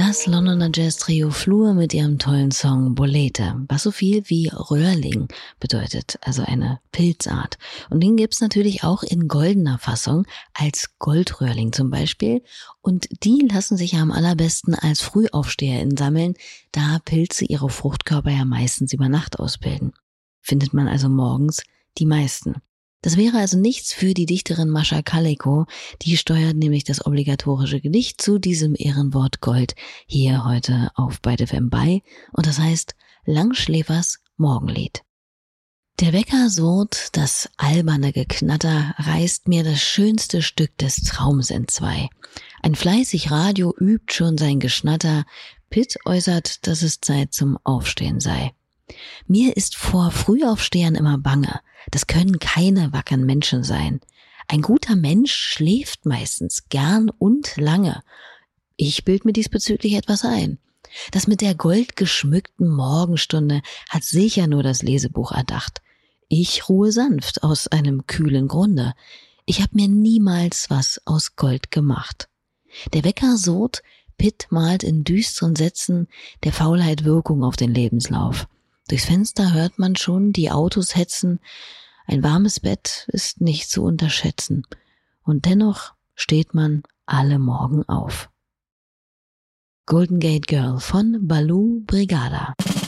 Das Londoner Jazz-Trio Flur mit ihrem tollen Song Bolete, was so viel wie Röhrling bedeutet, also eine Pilzart. Und den gibt's natürlich auch in goldener Fassung, als Goldröhrling zum Beispiel. Und die lassen sich ja am allerbesten als FrühaufsteherInnen sammeln, da Pilze ihre Fruchtkörper ja meistens über Nacht ausbilden. Findet man also morgens die meisten. Das wäre also nichts für die Dichterin Mascha Kaleko, die steuert nämlich das obligatorische Gedicht zu diesem Ehrenwort Gold hier heute auf Byte FM bei, und das heißt Langschläfers Morgenlied. Der Wecker surrt, das alberne Geknatter reißt mir das schönste Stück des Traums entzwei. Ein fleißig Radio übt schon sein Geschnatter, Pitt äußert, dass es Zeit zum Aufstehen sei. Mir ist vor Frühaufstehern immer bange, das können keine wackeren Menschen sein. Ein guter Mensch schläft meistens gern und lange. Ich bild mir diesbezüglich etwas ein. Das mit der goldgeschmückten Morgenstunde hat sicher nur das Lesebuch erdacht. Ich ruhe sanft aus einem kühlen Grunde. Ich hab mir niemals was aus Gold gemacht. Der Wecker surrt, Pitt malt in düsteren Sätzen der Faulheit Wirkung auf den Lebenslauf. Durchs Fenster hört man schon die Autos hetzen. Ein warmes Bett ist nicht zu unterschätzen. Und dennoch steht man alle Morgen auf. Golden Gate Girl von Baloo Brigada.